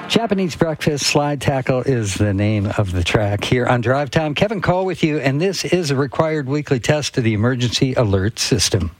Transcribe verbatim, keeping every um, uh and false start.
Japanese Breakfast Slide Tackle is the name of the track here on Drive Time. Kevin Cole with you, and this is a required weekly test of the Emergency Alert System.